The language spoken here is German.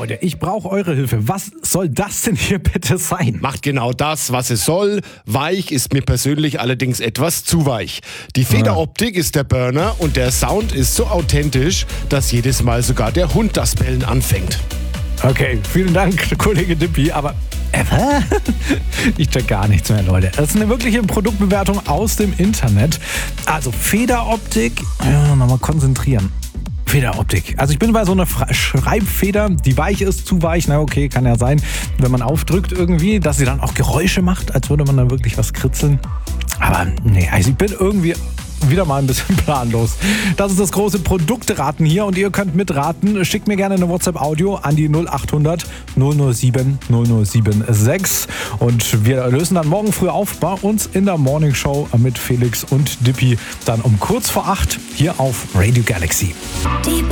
Leute, ich brauche eure Hilfe. Was soll das denn hier bitte sein? Macht genau das, was es soll. Weich ist mir persönlich allerdings etwas zu weich. Die Federoptik ist der Burner und der Sound ist so authentisch, dass jedes Mal sogar der Hund das Bellen anfängt. Okay, vielen Dank, Kollege Dippi, aber ich check gar nichts mehr, Leute. Das ist eine wirkliche Produktbewertung aus dem Internet. Also Federoptik, nochmal konzentrieren. Federoptik. Also ich bin bei so einer Schreibfeder, die weich ist, zu weich. Na okay, kann ja sein, wenn man aufdrückt irgendwie, dass sie dann auch Geräusche macht, als würde man da wirklich was kritzeln. Aber nee, also ich bin irgendwie wieder mal ein bisschen planlos. Das ist das große Produktraten hier und ihr könnt mitraten. Schickt mir gerne eine WhatsApp-Audio an die 0800 007 0076 und wir lösen dann morgen früh auf bei uns in der Morning Show mit Felix und Dippi dann um kurz vor 8 hier auf Radio Galaxy.